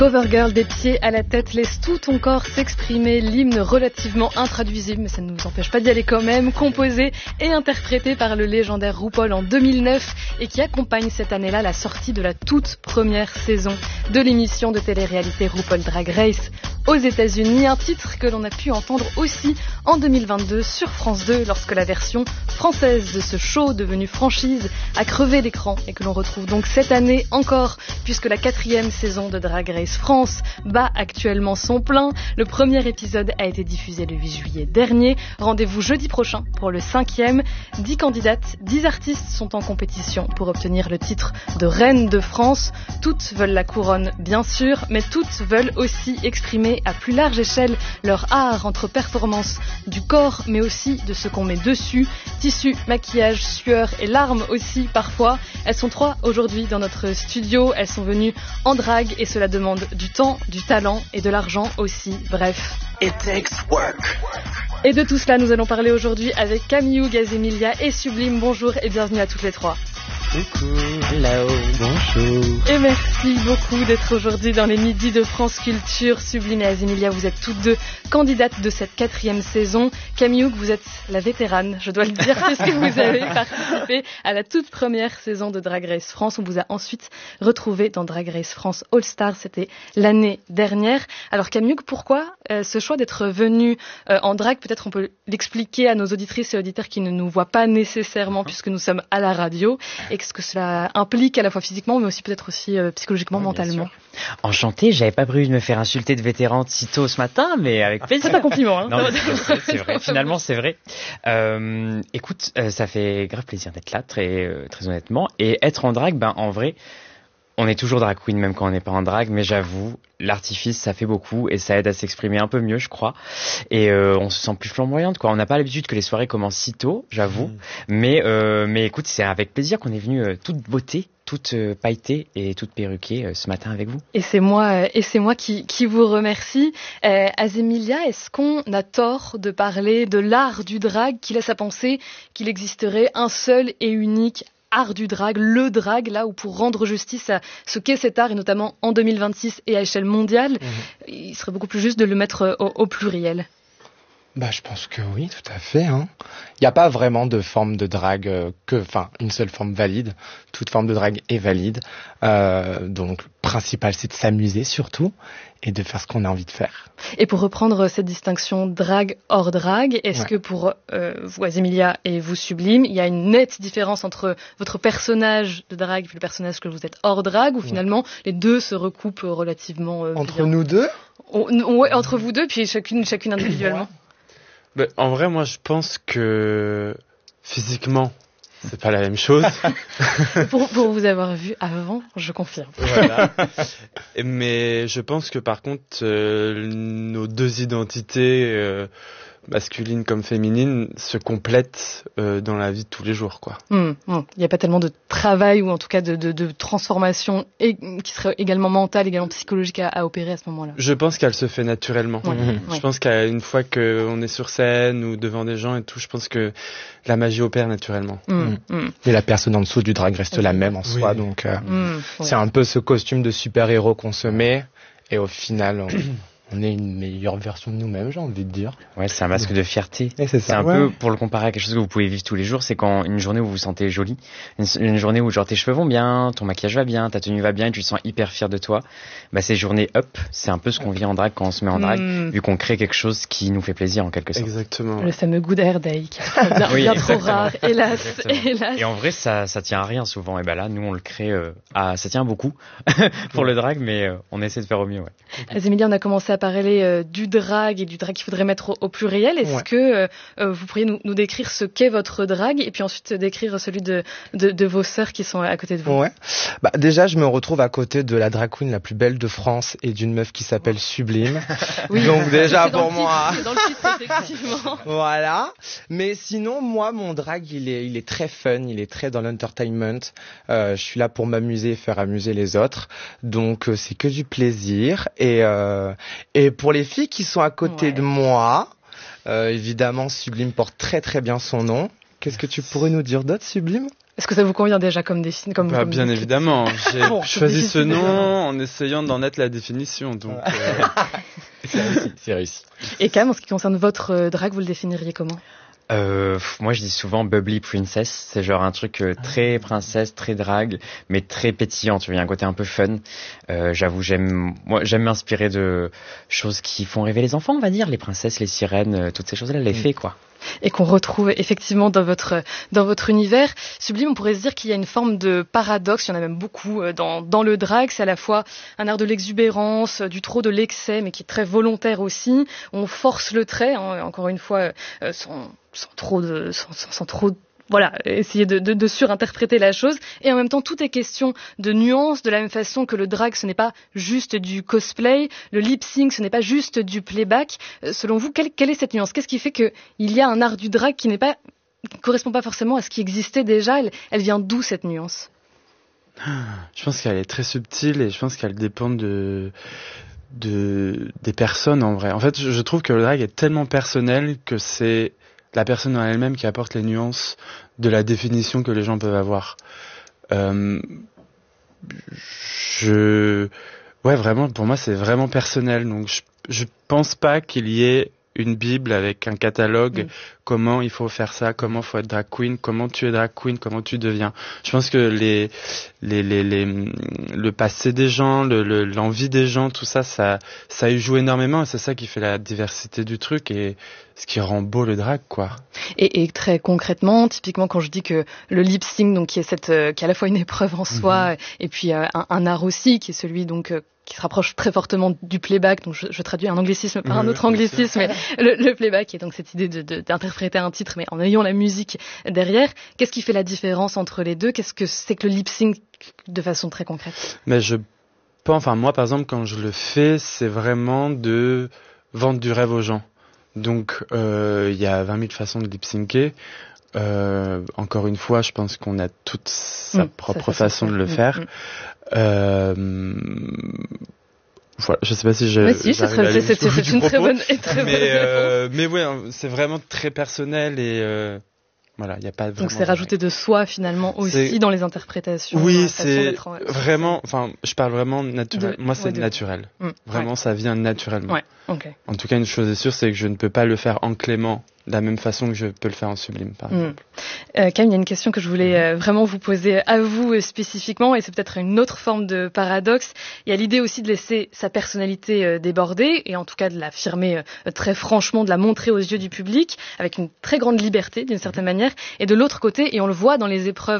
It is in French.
Covergirl des pieds à la tête, laisse tout ton corps s'exprimer, l'hymne relativement intraduisible, mais ça ne nous empêche pas d'y aller quand même, composé et interprété par le légendaire RuPaul en 2009 et qui accompagne cette année-là la sortie de la toute première saison de l'émission de télé-réalité RuPaul Drag Race aux États-Unis, un titre que l'on a pu entendre aussi en 2022 sur France 2 lorsque la version française de ce show devenu franchise a crevé l'écran et que l'on retrouve donc cette année encore puisque la 4e saison de Drag Race France bat actuellement son plein. Le premier épisode a été diffusé le 8 juillet dernier. Rendez-vous jeudi prochain pour le 5e. 10 candidates, 10 artistes sont en compétition pour obtenir le titre de Reine de France. Toutes veulent la couronne, bien sûr, mais toutes veulent aussi exprimer à plus large échelle leur art entre performance du corps, mais aussi de ce qu'on met dessus. Tissu, maquillage, sueur et larmes aussi parfois. Elles sont 3 aujourd'hui dans notre studio. Elles sont venues en drague et cela demande du temps, du talent et de l'argent aussi. Bref. It takes work. Et de tout cela, nous allons parler aujourd'hui avec Camille, Gazemilia et Sublime. Bonjour et bienvenue à toutes les 3. Coucou, hello, bonjour. Et merci beaucoup d'être aujourd'hui dans les Midis de France Culture. Sublime et Azemilia, vous êtes toutes deux candidates de cette 4e saison. Camille, vous êtes la vétérane, je dois le dire, puisque vous avez participé à la toute première saison de Drag Race France. On vous a ensuite retrouvé dans Drag Race France All Stars, c'était l'année dernière. Alors Camille, pourquoi ce choix d'être venue en drag? Peut-être on peut l'expliquer à nos auditrices et auditeurs qui ne nous voient pas nécessairement puisque nous sommes à la radio. Et ce que cela implique à la fois physiquement mais aussi peut-être aussi psychologiquement, mentalement. Enchanté, j'avais pas prévu de me faire insulter de vétérante si tôt ce matin, mais avec plaisir. C'est un compliment, hein. Non, c'est vrai, finalement c'est vrai. Écoute, ça fait grave plaisir d'être là, très honnêtement. Et être en drague, en vrai, on est toujours drag queen même quand on n'est pas en drague, mais j'avoue, l'artifice ça fait beaucoup et ça aide à s'exprimer un peu mieux, je crois. Et on se sent plus flamboyante, quoi. On n'a pas l'habitude que les soirées commencent si tôt, j'avoue. Mais écoute, c'est avec plaisir qu'on est venu toute beauté, toute pailletée et toute perruquée ce matin avec vous. Et c'est moi qui vous remercie. Azemilia, est-ce qu'on a tort de parler de l'art du drag qui laisse à penser qu'il existerait un seul et unique art du drag, le drag, là où pour rendre justice à ce qu'est cet art, et notamment en 2026 et à échelle mondiale, il serait beaucoup plus juste de le mettre au pluriel? Je pense que oui, tout à fait. Il n'y a pas vraiment de forme de drague une seule forme valide. Toute forme de drague est valide. Donc, le principal, c'est de s'amuser surtout et de faire ce qu'on a envie de faire. Et pour reprendre cette distinction drague hors drague, est-ce que pour vous, Azemilia, et vous, Sublime, il y a une nette différence entre votre personnage de drague et le personnage que vous êtes hors drague, ou finalement les deux se recoupent relativement entre bien? Nous deux? Ouais, entre vous deux, puis chacune individuellement. En vrai, moi, je pense que physiquement, c'est pas la même chose. pour vous avoir vu avant, je confirme. Voilà. Mais je pense que par contre, nos deux identités, masculine comme féminine, se complètent dans la vie de tous les jours, quoi. Il n'y a pas tellement de travail ou en tout cas de transformation qui serait également mentale, également psychologique à opérer à ce moment-là. Je pense qu'elle se fait naturellement. Ouais. Je pense qu'une fois qu'on est sur scène ou devant des gens et tout, je pense que la magie opère naturellement. Et la personne en dessous du drag reste la même en soi, donc c'est un peu ce costume de super-héros qu'on se met et au final on est une meilleure version de nous-mêmes, j'ai envie de dire. Ouais, c'est un masque de fierté. Et c'est un peu, pour le comparer à quelque chose que vous pouvez vivre tous les jours, c'est quand une journée où vous vous sentez jolie, une journée où genre tes cheveux vont bien, ton maquillage va bien, ta tenue va bien et tu te sens hyper fier de toi. Ces journées c'est un peu ce qu'on vit en drague quand on se met en drague, vu qu'on crée quelque chose qui nous fait plaisir en quelque sorte. Exactement. Le fameux good hair day qui est bien trop rare, hélas. Et en vrai, ça tient à rien souvent. Et là, nous, on le crée ça tient beaucoup pour le drag, mais on essaie de faire au mieux, Azemilia, on a commencé à parler du drag et du drag qu'il faudrait mettre au pluriel. Est-ce que vous pourriez nous décrire ce qu'est votre drag et puis ensuite décrire celui de vos sœurs qui sont à côté de vous? Déjà, je me retrouve à côté de la drag queen la plus belle de France et d'une meuf qui s'appelle Sublime. Oui, donc déjà pour moi. C'est dans le titre, effectivement. Voilà. Mais sinon, moi, mon drag, il est très fun, il est très dans l'entertainment. Je suis là pour m'amuser et faire amuser les autres. Donc, c'est que du plaisir. Et pour les filles qui sont à côté de moi, évidemment, Sublime porte très très bien son nom. Qu'est-ce que tu pourrais nous dire d'autre, Sublime ? Est-ce que ça vous convient déjà comme bien évidemment. J'ai choisi ce nom en essayant d'en être la définition. Donc, c'est réussi. Et Cam, en ce qui concerne votre drag, vous le définiriez comment ? Moi, je dis souvent bubbly princess. C'est genre un truc très princesse, très drague, mais très pétillant. Tu vois, il y a un côté un peu fun. J'avoue, j'aime m'inspirer de choses qui font rêver les enfants, on va dire, les princesses, les sirènes, toutes ces choses-là, les fées, quoi. Et qu'on retrouve effectivement dans votre univers. Sublime, on pourrait se dire qu'il y a une forme de paradoxe, il y en a même beaucoup dans le drag. C'est à la fois un art de l'exubérance, du trop de l'excès, mais qui est très volontaire aussi. On force le trait, hein, encore une fois, sans trop voilà, essayer de surinterpréter la chose. Et en même temps, tout est question de nuances, de la même façon que le drag, ce n'est pas juste du cosplay, le lip-sync, ce n'est pas juste du playback. Selon vous, quelle est cette nuance ? Qu'est-ce qui fait qu'il y a un art du drag qui ne correspond pas forcément à ce qui existait déjà ? Elle vient d'où, cette nuance ? Je pense qu'elle est très subtile et je pense qu'elle dépend des personnes, en vrai. En fait, je trouve que le drag est tellement personnel que c'est la personne en elle-même qui apporte les nuances de la définition que les gens peuvent avoir. Vraiment, pour moi, c'est vraiment personnel. Donc, je pense pas qu'il y ait une bible avec un catalogue, comment il faut faire ça, comment faut être drag queen, comment tu es drag queen, comment tu deviens. Je pense que le passé des gens, l'envie des gens, tout ça, ça y joue énormément et c'est ça qui fait la diversité du truc et ce qui rend beau le drag, quoi. Et très concrètement, typiquement quand je dis que le lip sync, donc qui est à la fois une épreuve en soi et puis un art aussi qui est celui donc qui se rapproche très fortement du playback, donc je traduis un anglicisme par un autre anglicisme, mais le playback est donc cette idée d'interpréter un titre mais en ayant la musique derrière. Qu'est-ce qui fait la différence entre les deux ? Qu'est-ce que c'est que le lip sync de façon très concrète ? Mais moi par exemple quand je le fais, c'est vraiment de vendre du rêve aux gens. Donc il y a 20 000 façons de lip-syncer. Encore une fois, je pense qu'on a toute sa propre façon de le faire. Voilà, je sais pas si c'est une très bonne réponse. Mais ouais, c'est vraiment très personnel et voilà, il y a pas vraiment. Donc c'est rajouter de soi finalement aussi dans les interprétations. Oui, c'est vraiment. Enfin, je parle vraiment naturel. Moi, c'est naturel. Vraiment, ça vient naturellement. Ouais. Okay. En tout cas, une chose est sûre, c'est que je ne peux pas le faire en clément de la même façon que je peux le faire en sublime, par exemple. Cam, il y a une question que je voulais vraiment vous poser à vous spécifiquement, et c'est peut-être une autre forme de paradoxe. Il y a l'idée aussi de laisser sa personnalité déborder, et en tout cas de l'affirmer très franchement, de la montrer aux yeux du public, avec une très grande liberté d'une certaine manière. Et de l'autre côté, et on le voit dans les épreuves